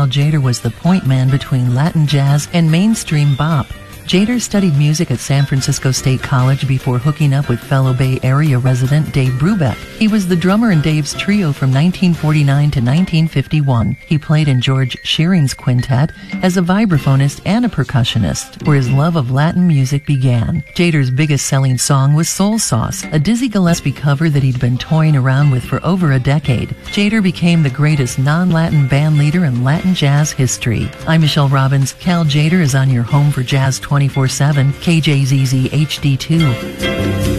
Jader was the point man between Latin jazz and mainstream bop. Jader studied music at San Francisco State College before hooking up with fellow Bay Area resident Dave Brubeck. He was the drummer in Dave's trio from 1949 to 1951. He played in George Shearing's quintet as a vibraphonist and a percussionist, where his love of Latin music began. Jader's biggest selling song was Soul Sauce, a Dizzy Gillespie cover that he'd been toying around with for over a decade. Jader became the greatest non-Latin band leader in Latin jazz history. I'm Michelle Robbins. Cal Jader is on your home for jazz 24/7, KJZZ HD2.